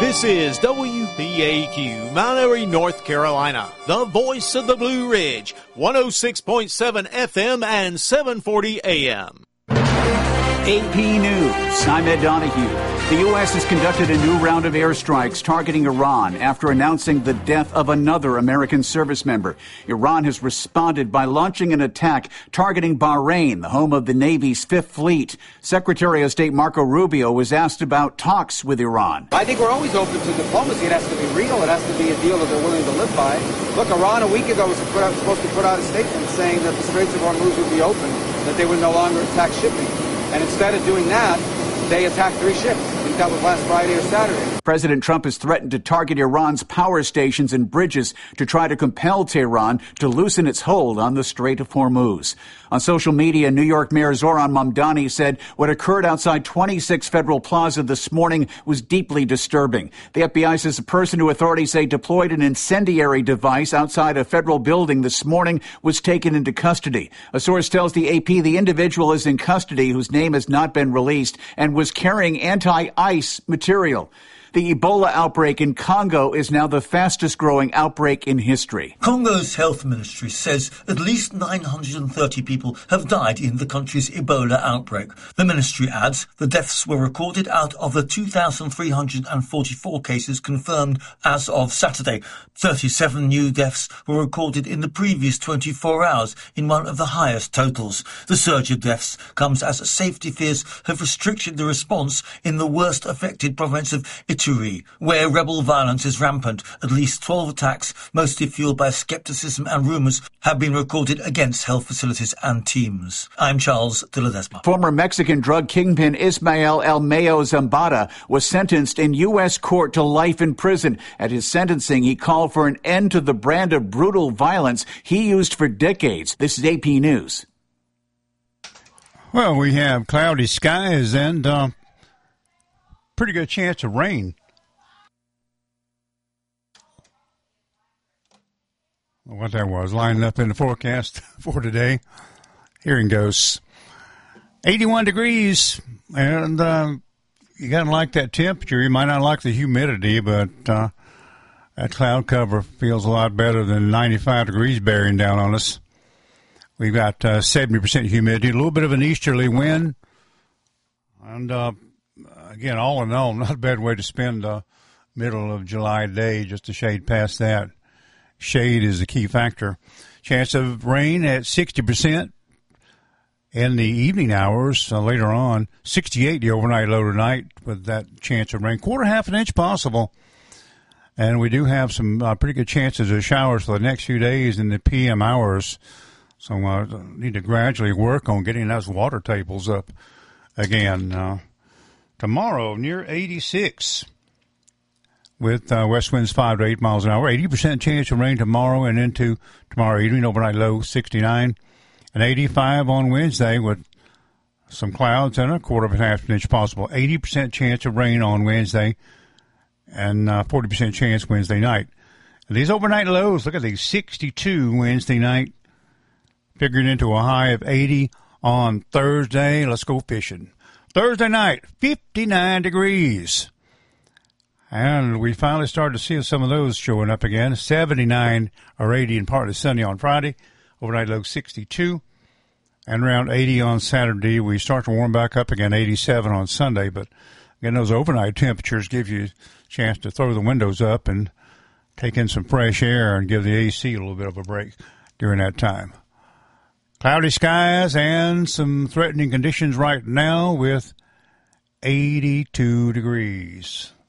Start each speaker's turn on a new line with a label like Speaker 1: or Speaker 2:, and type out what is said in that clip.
Speaker 1: This is WPAQ, Mount Airy, North Carolina, the voice of the Blue Ridge, 106.7 FM and 740 AM.
Speaker 2: AP News, I'm Ed Donahue. The U.S. has conducted a new round of airstrikes targeting Iran after announcing the death of another American service member. Iran has responded by launching an attack targeting Bahrain, the home of the Navy's Fifth Fleet. Secretary of State Marco Rubio was asked about talks with Iran.
Speaker 3: I think we're always open to diplomacy. It has to be real. It has to be a deal that they're willing to live by. Look, Iran a week ago was supposed to put out a statement saying that the Straits of Hormuz would be open, that they would no longer attack shipping. And instead of doing that, they attacked 3 ships. I think that was last Friday or Saturday.
Speaker 2: President Trump has threatened to target Iran's power stations and bridges to try to compel Tehran to loosen its hold on the Strait of Hormuz. On social media, New York Mayor Zohran Mamdani said what occurred outside 26 Federal Plaza this morning was deeply disturbing. The FBI says a person who authorities say deployed an incendiary device outside a federal building this morning was taken into custody. A source tells the AP the individual is in custody whose name has not been released and was carrying anti-ice material. The Ebola outbreak in Congo is now the fastest growing outbreak in history.
Speaker 4: Congo's health ministry says at least 930 people have died in the country's Ebola outbreak. The ministry adds the deaths were recorded out of the 2,344 cases confirmed as of Saturday. 37 new deaths were recorded in the previous 24 hours, in one of the highest totals. The surge of deaths comes as safety fears have restricted the response in the worst affected province of Ituri, where rebel violence is rampant. At least 12 attacks, mostly fueled by skepticism and rumours, have been recorded against health facilities and teams. I'm Charles de Ledesma.
Speaker 2: Former Mexican drug kingpin Ismael El Mayo Zambada was sentenced in U.S. court to life in prison. At his sentencing, he called for an end to the brand of brutal violence he used for decades. This is AP News.
Speaker 5: Well, we have cloudy skies and pretty good chance of rain. What that was, lining up in the forecast for today. Here it goes. 81 degrees, and you got to like that temperature. You might not like the humidity, but that cloud cover feels a lot better than 95 degrees bearing down on us. We've got 70% humidity, a little bit of an easterly wind, and again, all in all, not a bad way to spend the middle of July day, just a shade past that. Shade is the key factor. Chance of rain at 60% in the evening hours later on. 68 the overnight low tonight with that chance of rain. Half an inch possible. And we do have some pretty good chances of showers for the next few days in the PM hours. So need to gradually work on getting those water tables up again. Tomorrow, near 86 with west winds 5 to 8 miles an hour. 80% chance of rain tomorrow and into tomorrow evening. Overnight low 69. And 85 on Wednesday with some clouds and a quarter of a half an inch possible. 80% chance of rain on Wednesday and 40% chance Wednesday night. And these overnight lows, look at these, 62 Wednesday night, figuring into a high of 80 on Thursday. Let's go fishing. Thursday night, 59 degrees. And we finally started to see some of those showing up again. 79 or 80 and partly sunny on Friday. Overnight low 62. And around 80 on Saturday. We start to warm back up again, 87 on Sunday. But again, those overnight temperatures give you a chance to throw the windows up and take in some fresh air and give the AC a little bit of a break during that time. Cloudy skies and some threatening conditions right now with 82 degrees.